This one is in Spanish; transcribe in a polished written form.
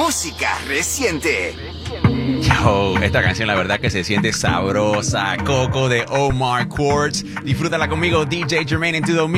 música reciente. Yo, esta canción la verdad que se siente sabrosa. Coco de Omar Quartz. Disfrútala conmigo, DJ Jermaine en tu domingo.